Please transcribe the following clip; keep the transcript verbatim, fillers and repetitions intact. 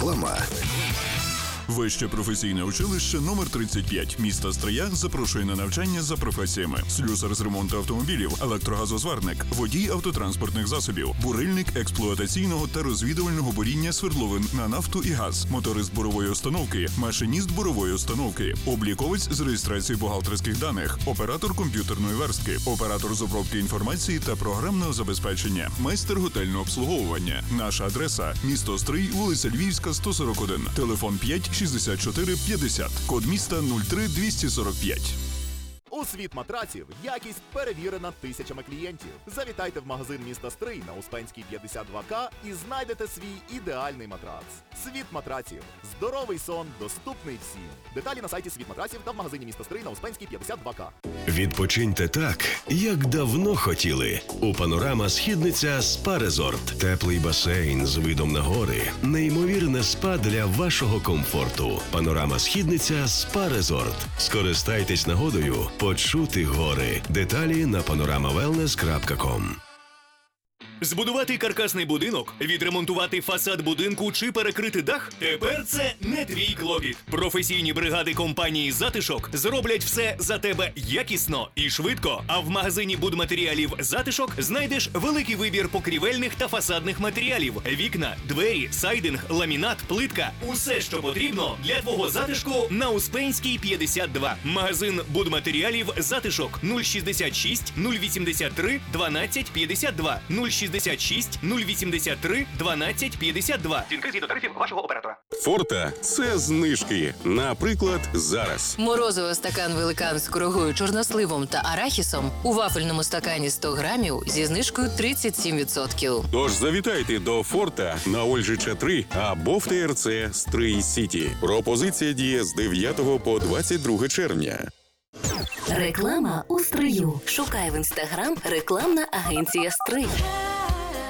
Реклама. Вище професійне училище номер тридцять п'ять міста Стрия запрошує на навчання за професіями: слюсар з ремонту автомобілів, електрогазозварник, водій автотранспортних засобів, бурильник експлуатаційного та розвідувального буріння свердловин на нафту і газ, моторист бурової установки, машиніст бурової установки, обліковець з реєстрації бухгалтерських даних, оператор комп'ютерної верстки, оператор з обробки інформації та програмного забезпечення, майстер готельного обслуговування. Наша адреса – місто Стрий, вулиця Львівська, сто сорок один, телефон п'ять шістдесят чотири п'ятдесят, код міста нуль три двісті сорок п'ять. У світ матраців якість перевірена тисячами клієнтів. Завітайте в магазин міста Стрий на Успенській п'ятдесят два ка і знайдете свій ідеальний матрац. Світ матраців. Здоровий сон, доступний всім. Деталі на сайті Світ матраців та в магазині міста Стрий на Успенській п'ятдесят два ка. Відпочиньте так, як давно хотіли. У Панорама Східниця Спа Резорт. Теплий басейн з видом на гори. Неймовірне спа для вашого комфорту. Панорама Східниця Спа Резорт. Скористайтесь нагодою почути гори. Деталі на панорама велнес крапка ком. Збудувати каркасний будинок, відремонтувати фасад будинку чи перекрити дах? Тепер це не твій клопіт. Професійні бригади компанії «Затишок» зроблять все за тебе якісно і швидко. А в магазині будматеріалів «Затишок» знайдеш великий вибір покрівельних та фасадних матеріалів. Вікна, двері, сайдинг, ламінат, плитка. Усе, що потрібно для твого затишку на Успенській п'ятдесят два. Магазин будматеріалів «Затишок» нуль шістдесят шість нуль вісімдесят три дванадцять п'ятдесят два нуль шістдесят шість нуль вісімдесят три дванадцять п'ятдесят два. Цінки згідно тарифів вашого оператора. Форта – це знижки. Наприклад, зараз. Морозиво стакан великан з курагою, чорносливом та арахісом у вафельному стакані сто грамів зі знижкою тридцять сім відсотків. Тож завітайте до Форта на Ольжича три або в ТРЦ Стрий Сіті. Пропозиція діє з дев'ятого по двадцять друге червня. Реклама у Стрию. Шукай в інстаграм рекламна агенція «Стрий».